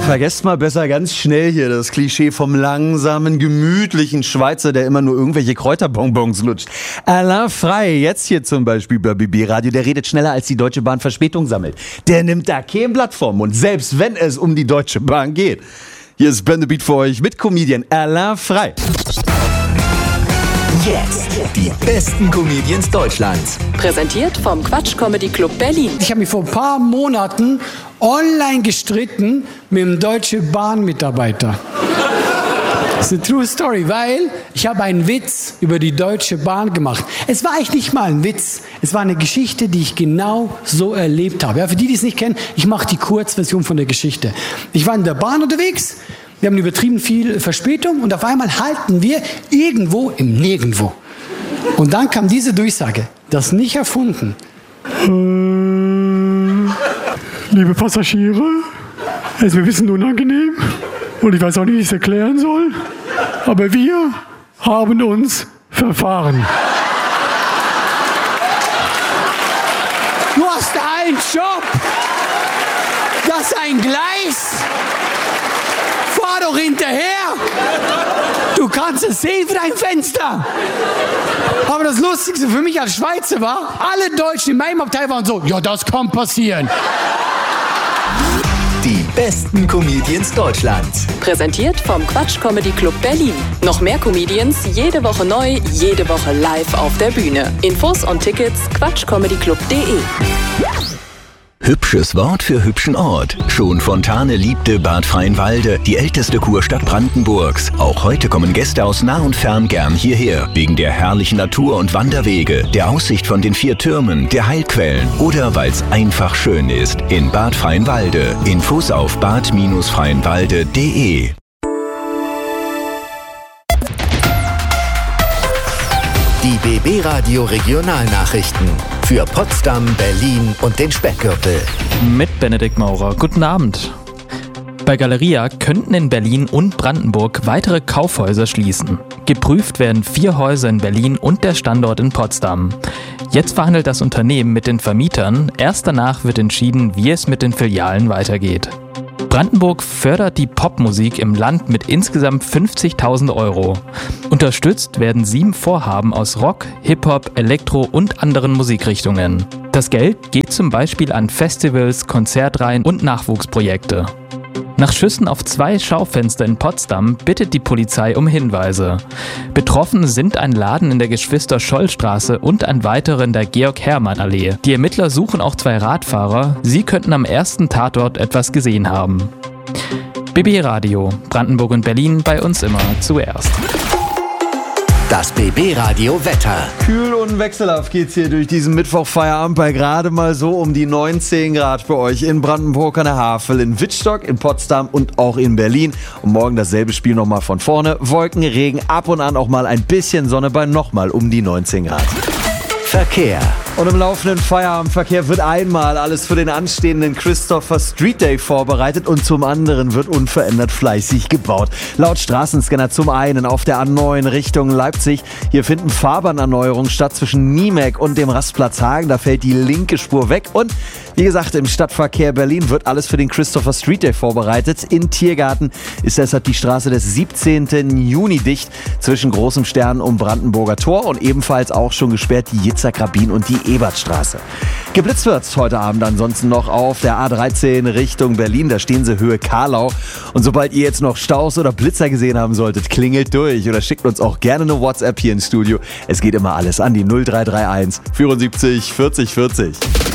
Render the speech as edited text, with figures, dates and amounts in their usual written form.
Vergesst mal besser ganz schnell hier das Klischee vom langsamen, gemütlichen Schweizer, der immer nur irgendwelche Kräuterbonbons lutscht. Alain Frey, jetzt hier zum Beispiel bei BB Radio, der redet schneller, als die Deutsche Bahn Verspätung sammelt. Der nimmt da kein Blatt vom Mund, selbst wenn es um die Deutsche Bahn geht. Hier ist Ben the Beat für euch mit Comedian Alain Frey. Jetzt die besten Comedians Deutschlands. Präsentiert vom Quatsch Comedy Club Berlin. Ich habe mich vor ein paar Monaten online gestritten mit einem Deutsche Bahn-Mitarbeiter. Das ist eine true story, weil ich habe einen Witz über die Deutsche Bahn gemacht. Es war eigentlich nicht mal ein Witz, es war eine Geschichte, die ich genau so erlebt habe. Ja, für die es nicht kennen, ich mache die Kurzversion von der Geschichte. Ich war in der Bahn unterwegs, wir haben übertrieben viel Verspätung und auf einmal halten wir irgendwo im Nirgendwo. Und dann kam diese Durchsage, das nicht erfunden. Liebe Passagiere, es ist mir ein bisschen unangenehm und ich weiß auch nicht, wie ich es erklären soll, aber wir haben uns verfahren. Du hast einen Job, das ist ein Gleis. Fahr doch hinterher. Du kannst es sehen für dein Fenster. Aber das Lustigste für mich als Schweizer war, alle Deutschen in meinem Abteil waren so, ja, das kann passieren. Die besten Comedians Deutschlands. Präsentiert vom Quatsch Comedy Club Berlin. Noch mehr Comedians, jede Woche neu, jede Woche live auf der Bühne. Infos und Tickets quatschcomedyclub.de. Hübsches Wort für hübschen Ort. Schon Fontane liebte Bad Freienwalde, die älteste Kurstadt Brandenburgs. Auch heute kommen Gäste aus nah und fern gern hierher. Wegen der herrlichen Natur und Wanderwege, der Aussicht von den 4 Türmen, der Heilquellen oder weil es einfach schön ist. In Bad Freienwalde. Infos auf bad-freienwalde.de. Die BB Radio Regionalnachrichten für Potsdam, Berlin und den Speckgürtel. Mit Benedikt Maurer. Guten Abend. Bei Galeria könnten in Berlin und Brandenburg weitere Kaufhäuser schließen. Geprüft werden 4 Häuser in Berlin und der Standort in Potsdam. Jetzt verhandelt das Unternehmen mit den Vermietern. Erst danach wird entschieden, wie es mit den Filialen weitergeht. Brandenburg fördert die Popmusik im Land mit insgesamt 50.000 €. Unterstützt werden 7 Vorhaben aus Rock, Hip-Hop, Elektro und anderen Musikrichtungen. Das Geld geht zum Beispiel an Festivals, Konzertreihen und Nachwuchsprojekte. Nach Schüssen auf 2 Schaufenster in Potsdam bittet die Polizei um Hinweise. Betroffen sind ein Laden in der Geschwister-Scholl-Straße und ein weiterer in der Georg-Hermann-Allee. Die Ermittler suchen auch 2 Radfahrer. Sie könnten am ersten Tatort etwas gesehen haben. BB Radio, Brandenburg und Berlin, bei uns immer zuerst. Das BB Radio Wetter. Kühl und wechselhaft geht's hier durch diesen Mittwochfeierabend bei gerade mal so um die 19 Grad bei euch in Brandenburg an der Havel, in Wittstock, in Potsdam und auch in Berlin. Und morgen dasselbe Spiel nochmal von vorne. Wolken, Regen, ab und an auch mal ein bisschen Sonne bei nochmal um die 19 Grad. Verkehr. Und im laufenden Feierabendverkehr wird einmal alles für den anstehenden Christopher Street Day vorbereitet und zum anderen wird unverändert fleißig gebaut. Laut Straßenscanner zum einen auf der A9 Richtung Leipzig. Hier finden Fahrbahnerneuerungen statt zwischen Niemek und dem Rastplatz Hagen. Da fällt die linke Spur weg und wie gesagt, im Stadtverkehr Berlin wird alles für den Christopher Street Day vorbereitet. In Tiergarten ist deshalb die Straße des 17. Juni dicht zwischen Großem Stern und Brandenburger Tor und ebenfalls auch schon gesperrt die Yitzhak-Rabin und die Ebertstraße. Geblitzt wird's heute Abend ansonsten noch auf der A13 Richtung Berlin. Da stehen sie Höhe Karlau. Und sobald ihr jetzt noch Staus oder Blitzer gesehen haben solltet, klingelt durch oder schickt uns auch gerne eine WhatsApp hier ins Studio. Es geht immer alles an die 0331 74 40 40.